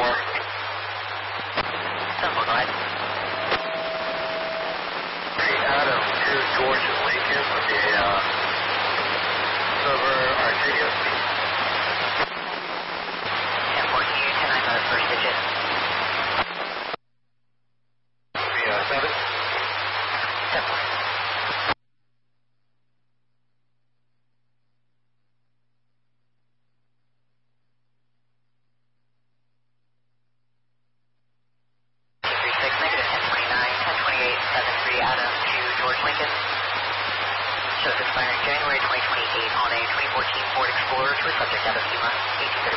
Simple, go ahead. 3 Adam to George Lincoln with the Silver Arcadius. 1014, 10-9 on the first digit. 7. Simple. Negative 1029, 1028, 73 Adam to George Lincoln. Shows expiring January 2028 on a 2014 Ford Explorer to a subject out of Lima, 1830.